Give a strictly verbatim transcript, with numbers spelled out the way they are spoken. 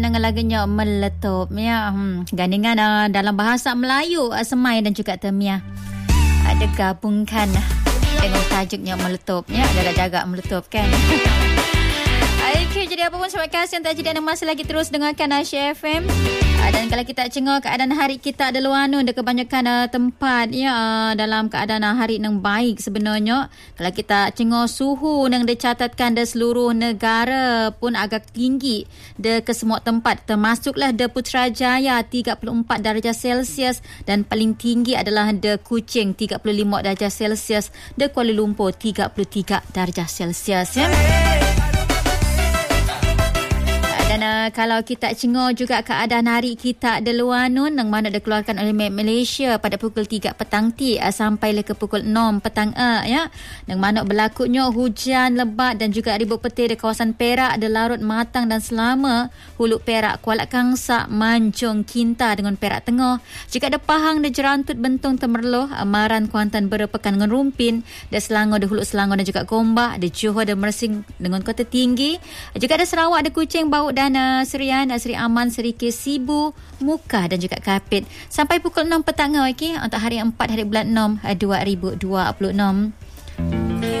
Dengan lagunya Meletup ya. Hmm, gandingan uh, dalam bahasa Melayu uh, Semai dan juga Temiah ada uh, gabungkan uh, dengan tajuknya Meletup ya. Jaga-jaga meletup kan. Okay, jadi apa pun terima kasih yang tak jadi anda masih lagi terus dengarkan Asia F M. Uh, dan kalau kita tengok keadaan hari kita ada luar nu ada kebanyakan uh, tempat ya uh, dalam keadaan uh, hari yang baik sebenarnya. Kalau kita tengok suhu yang dicatatkan di seluruh negara pun agak tinggi de ke semua tempat, termasuklah de Putrajaya tiga puluh empat darjah Celsius dan paling tinggi adalah de Kuching tiga puluh lima darjah Celsius, de Kuala Lumpur tiga puluh tiga darjah Celsius ya. Dan uh, kalau kita tengok juga keadaan hari kita di luar nun yang mana dikeluarkan oleh Malaysia pada pukul tiga petang ti uh, sampai ke pukul enam petang uh, ya. Yang mana berlakunya hujan lebat dan juga ribut petir di kawasan Perak, di Larut, Matang dan Selama, Hulu Perak, Kuala Kangsar, Manjung, Kinta dengan Perak Tengah. Jika ada Pahang di Jerantut, Bentong, Temerloh, Amaran, Kuantan, Berepekan dengan Rumpin, di Selangor, di Hulu Selangor dan juga Gombak, di Johor, di Mersing dengan Kota Tinggi. Jika ada Sarawak, di Kuching, Bau dan uh, Serian, Seri Aman, Serikis, Sibu, Mukah dan juga Kapit. Sampai pukul enam petang okay, untuk hari empat hari bulan enam dua ribu dua puluh enam.